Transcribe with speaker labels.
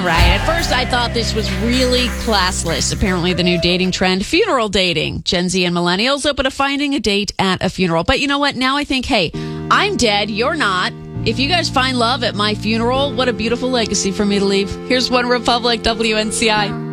Speaker 1: right. At first, I thought this was really classless. Apparently, the new dating trend, funeral dating. Gen Z and millennials open to finding a date at a funeral. But you know what? Now I think, hey, I'm dead. You're not. If you guys find love at my funeral, what a beautiful legacy for me to leave. Here's One Republic, WNCI.